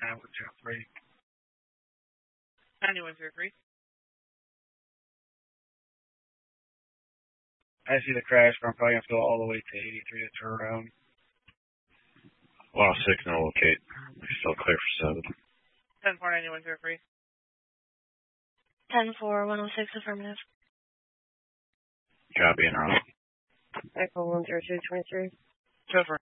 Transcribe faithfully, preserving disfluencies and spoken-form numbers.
nine one zero three. ninety-one zero three. I see the crash, but I'm probably going to go all the way to eighty-three to turn around. Wow, six, no locate. We're still clear for seven. ten four ninety-one zero three. ten four one oh six, affirmative. Copy and route. Echo one zero two twenty-three. Over.